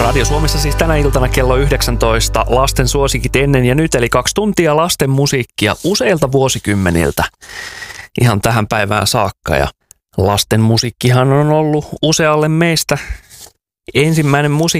Radio Suomessa siis tänä iltana kello 19 lasten suosikit ennen ja nyt, eli 2 tuntia lasten musiikkia useilta vuosikymmeniltä ihan tähän päivään saakka. Ja lasten musiikkihan on ollut usealle meistä ensimmäinen